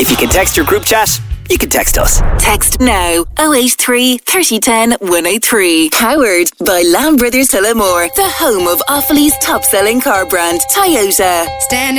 If you can text your group chat, you can text us. Text now 083 3010 103. Powered by Lamb Brothers Tullamore, the home of Offaly's top selling car brand, Toyota. Standing